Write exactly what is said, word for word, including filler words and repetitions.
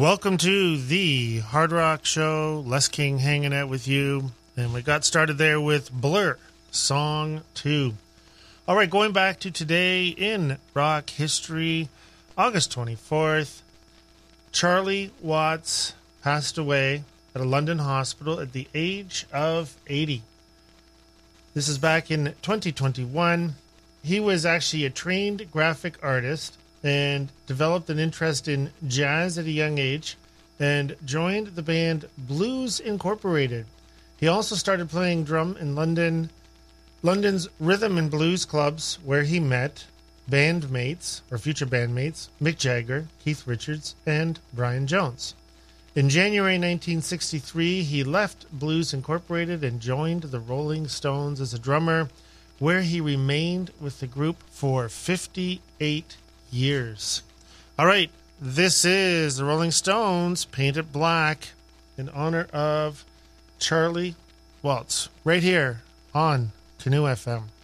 Welcome to the Hard Rock Show. Les King hanging out with you. And we got started there with Blur, Song two. All right, going back to today in rock history, August twenty-fourth, Charlie Watts passed away at a London hospital at the age of eighty. This is back in twenty twenty-one. He was actually a trained graphic artist and developed an interest in jazz at a young age and joined the band Blues Incorporated. He also started playing drum in London, London's rhythm and blues clubs, where he met bandmates, or future bandmates, Mick Jagger, Keith Richards, and Brian Jones. In January nineteen sixty-three, he left Blues Incorporated and joined the Rolling Stones as a drummer, where he remained with the group for fifty-eight years. All right, this is the Rolling Stones, Paint It Black, in honor of Charlie Watts, right here on Canoe F M.